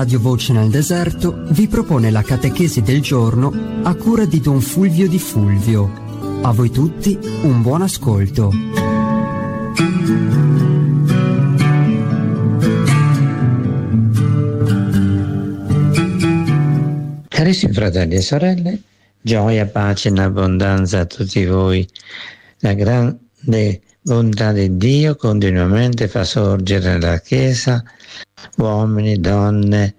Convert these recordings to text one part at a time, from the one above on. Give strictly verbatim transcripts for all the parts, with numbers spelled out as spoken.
Radio Voce nel Deserto vi propone la catechesi del giorno a cura di Don Fulvio Di Fulvio. A voi tutti un buon ascolto. Carissimi fratelli e sorelle, gioia, pace e abbondanza a tutti voi. La grande bontà di Dio continuamente fa sorgere nella Chiesa uomini, donne.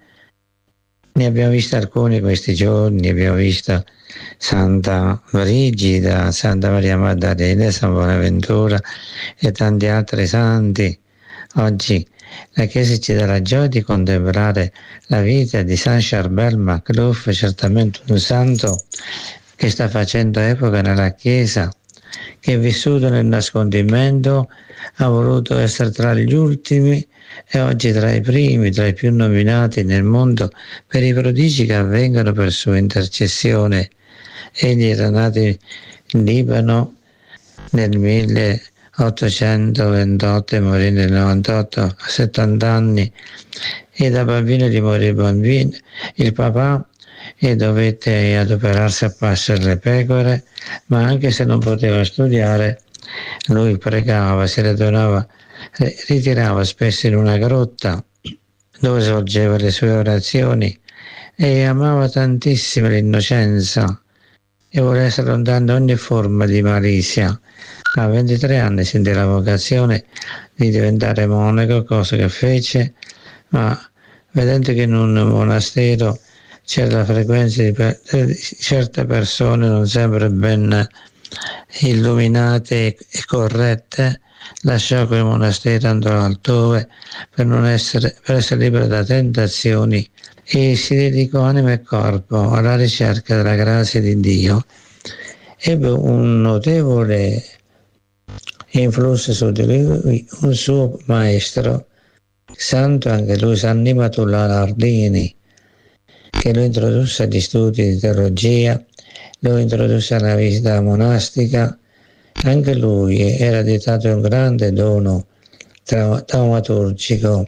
Ne abbiamo visto alcuni questi giorni, abbiamo visto Santa Brigida, Santa Maria Maddalena, San Bonaventura e tanti altri santi. Oggi la Chiesa ci dà la gioia di contemplare la vita di San Charbel Macluf, certamente un santo che sta facendo epoca nella Chiesa, che è vissuto nel nascondimento, ha voluto essere tra gli ultimi e oggi tra i primi, tra i più nominati nel mondo per i prodigi che avvengono per sua intercessione. Egli era nato in Libano nel milleottocentoventotto e morì nel novantotto a settanta anni, e da bambino gli morì il bambino, il papà, e dovette adoperarsi a passare le pecore, ma anche se non poteva studiare, lui pregava, si radunava, ritirava spesso in una grotta dove svolgeva le sue orazioni e amava tantissimo l'innocenza e voleva essere lontano da ogni forma di malizia. A ventitré anni sentì la vocazione di diventare monaco, cosa che fece, ma vedendo che in un monastero c'era la frequenza di, per, di certe persone non sempre ben illuminate e corrette, lasciò quel monastero, andò altrove per, non essere, per essere libero da tentazioni, e si dedicò anima e corpo alla ricerca della grazia di Dio. Ebbe un notevole influsso su di lui un suo maestro, santo anche lui, San Nimatullah Lardini, che lo introdusse agli studi di teologia, lo introdusse alla visita monastica. Anche lui era dotato di un grande dono taumaturgico,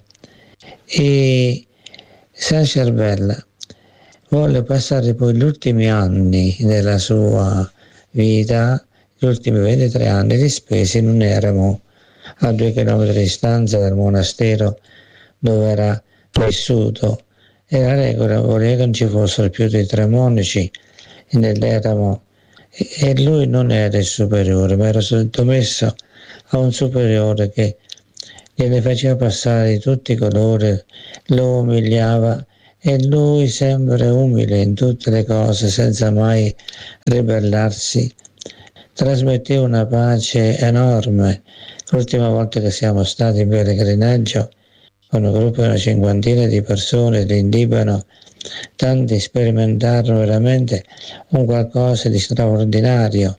e San Charbel volle passare poi gli ultimi anni della sua vita, gli ultimi ventitré anni, li spese in un eremo a due chilometri di distanza dal monastero dove era vissuto, e la regola voleva che non ci fossero più di tre monaci nell'eremo, e lui non era il superiore, ma era sottomesso a un superiore che gliene faceva passare di tutti i colori, lo umiliava, e lui, sempre umile in tutte le cose, senza mai ribellarsi, trasmetteva una pace enorme. L'ultima volta che siamo stati in pellegrinaggio con un gruppo di una cinquantina di persone in Libano, tanti sperimentarono veramente un qualcosa di straordinario,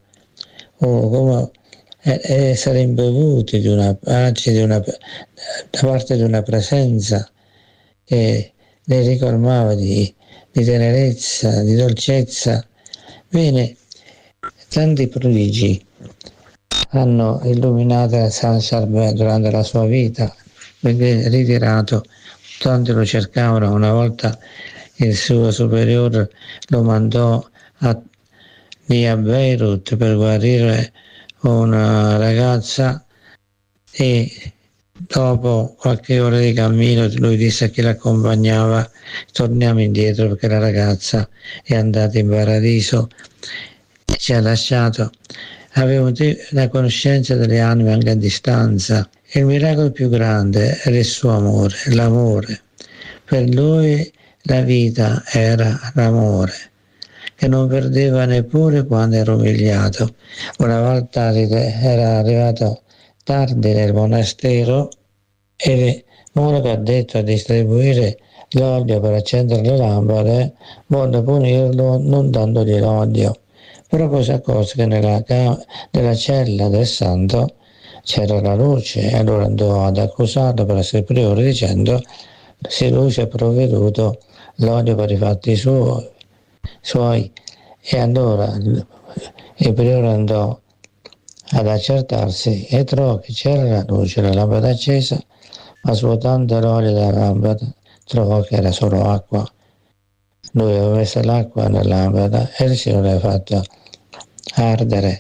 o come essere imbevuti di una pace, di una, da parte di una presenza che li ricolmava di, di tenerezza, di dolcezza. Bene, tanti prodigi hanno illuminato San Charbel durante la sua vita, perché ritirato tanti lo cercavano. Una volta il suo superiore lo mandò a, lì a Beirut per guarire una ragazza, e dopo qualche ora di cammino lui disse a chi l'accompagnava: torniamo indietro perché la ragazza è andata in paradiso e ci ha lasciato. Aveva una conoscenza delle anime anche a distanza. Il miracolo più grande era il suo amore, l'amore. Per lui la vita era l'amore, che non perdeva neppure quando era umiliato. Una volta era arrivato tardi nel monastero e il monaco, addetto a distribuire l'olio per accendere le lampade, volle punirlo non dandogli l'olio. Però poi si accorse che nella, nella cella del santo c'era la luce, e allora andò ad accusarlo per essere priore dicendo: se lui ci ha provveduto l'olio per i fatti suoi, suoi. E allora il priore andò ad accertarsi e trovò che c'era la luce, la lampada accesa, ma svuotando l'olio della lampada trovò che era solo acqua. Lui aveva messo l'acqua nella lampada e il Signore l'ha fatto ardere.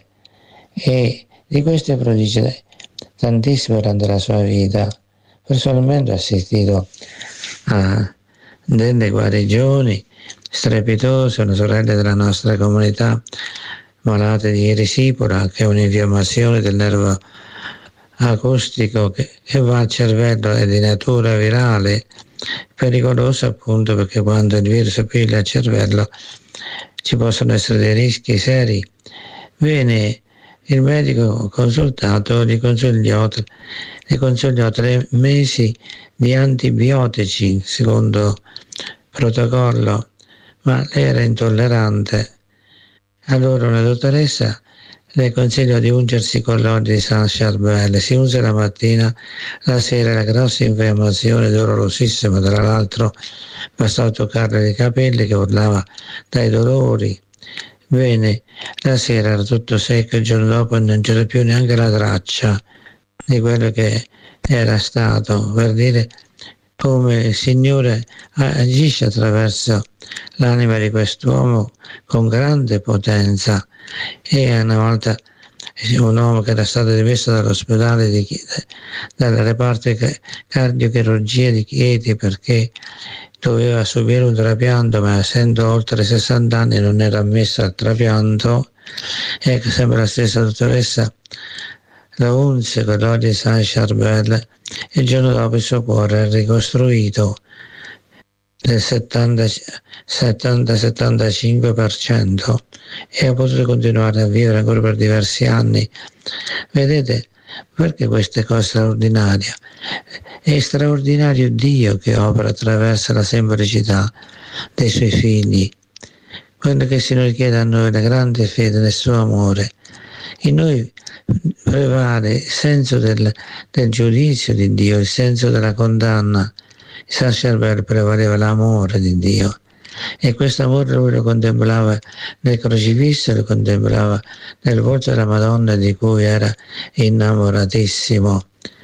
E di questi prodigi tantissimo durante la sua vita. Personalmente ho assistito a delle guarigioni strepitose. Una sorella della nostra comunità malata di erisipora, che è un'infiammazione del nervo acustico che, che va al cervello, è di natura virale, pericolosa appunto perché quando il virus piglia il cervello ci possono essere dei rischi seri. Bene, il medico consultato gli consigliò, gli consigliò tre mesi di antibiotici secondo protocollo, ma lei era intollerante. Allora una dottoressa le consigliò di ungersi con l'olio di Saint Charbel. Si unse la mattina, la sera la grossa infiammazione dolorosissima, tra l'altro bastò toccarle i capelli che urlava dai dolori. Bene, la sera era tutto secco, il giorno dopo non c'era più neanche la traccia di quello che era stato, per dire come il Signore agisce attraverso l'anima di quest'uomo con grande potenza. E una volta un uomo che era stato dimesso dall'ospedale di, dal reparto di cardiochirurgia di Chieti perché doveva subire un trapianto, ma essendo oltre sessanta anni non era ammesso al trapianto, e sempre la stessa dottoressa lo unse con l'olio di Saint Charbel e il giorno dopo il suo cuore è ricostruito del settanta settantacinque per cento e ha potuto continuare a vivere ancora per diversi anni. Vedete, perché queste cose straordinarie? È straordinario Dio che opera attraverso la semplicità dei suoi figli. Quello che il Signore chiede a noi è la grande fede nel suo amore. In noi prevale il senso del, del giudizio di Dio, il senso della condanna. In Saint Charbel prevaleva l'amore di Dio, e questo amore lui lo contemplava nel crocifisso, lo contemplava nel volto della Madonna di cui era innamoratissimo.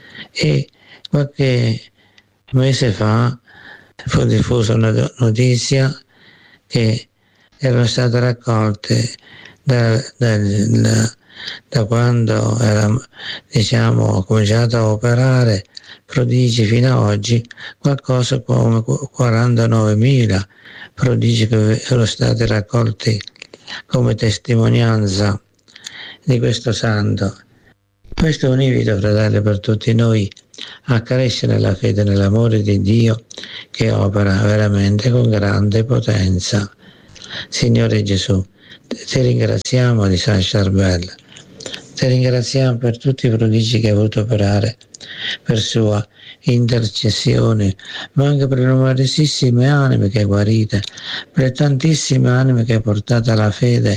E qualche mese fa fu diffusa una notizia che erano state raccolte da, da, da, da quando era, diciamo, cominciato a operare prodigi fino ad oggi, qualcosa come quarantanovemila prodigi che sono stati raccolti come testimonianza di questo santo. Questo è un invito, fratelli, per tutti noi a crescere nella fede, nell'amore di Dio che opera veramente con grande potenza. Signore Gesù, ti ringraziamo di Saint Charbel, ti ringraziamo per tutti i prodigi che hai voluto operare, per sua intercessione, ma anche per le numerosissime anime che hai guarite, per le tantissime anime che hai portato alla fede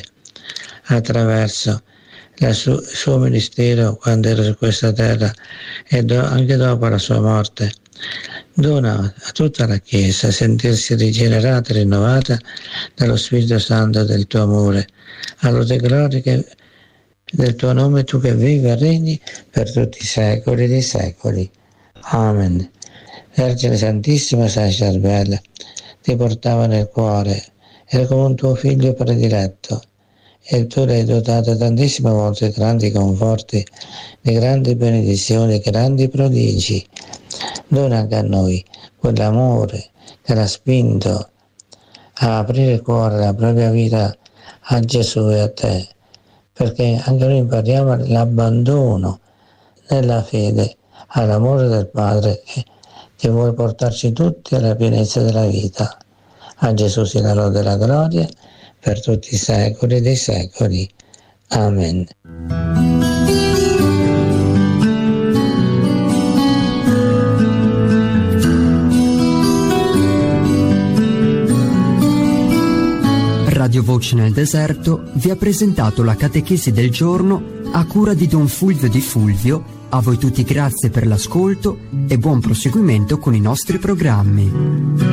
attraverso il suo, suo ministero quando era su questa terra e do, anche dopo la sua morte. Dona a tutta la Chiesa a sentirsi rigenerata e rinnovata dallo Spirito Santo del tuo amore. Allora e gloria che del tuo nome, tu che vivi e regni per tutti i secoli dei secoli. Amen. Vergine Santissima, Saint Charbel ti portava nel cuore, era come un tuo figlio prediletto, e tu l'hai dotato tantissime volte di grandi conforti, di grandi benedizioni, grandi prodigi. Dona anche a noi quell'amore che l'ha spinto a aprire il cuore, la propria vita a Gesù e a te, perché anche noi impariamo l'abbandono nella fede all'amore del Padre che, che vuole portarci tutti alla pienezza della vita. A Gesù sia la lode e la gloria per tutti i secoli dei secoli. Amen. Radio Voce nel Deserto vi ha presentato la catechesi del giorno a cura di Don Fulvio Di Fulvio. A voi tutti grazie per l'ascolto e buon proseguimento con i nostri programmi.